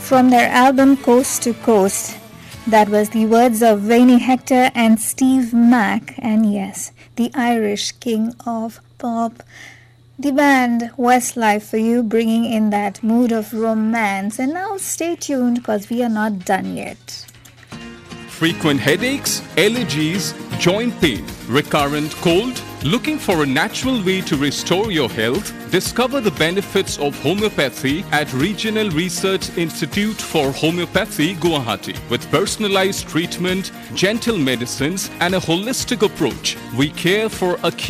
from their album Coast to Coast. That was the words of Wayne Hector and Steve Mac, and yes, the Irish king of pop. The band Westlife for you, bringing in that mood of romance. And now stay tuned because we are not done yet. Frequent headaches, allergies, joint pain, recurrent cold, looking for a natural way to restore your health? Discover the benefits of homeopathy at Regional Research Institute for Homeopathy, Guwahati. With personalized treatment, gentle medicines, and a holistic approach, we care for acute